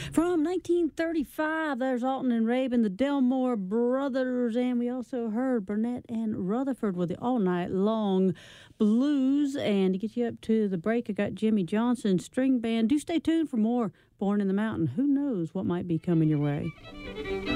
From 1935, there's Alton and Rabin, the Delmore Brothers, and we also heard Burnett and Rutherford with the All Night Long Blues. And to get you up to the break, I got Jimmy Johnson String Band. Do stay tuned for more Born in the Mountain. Who knows what might be coming your way.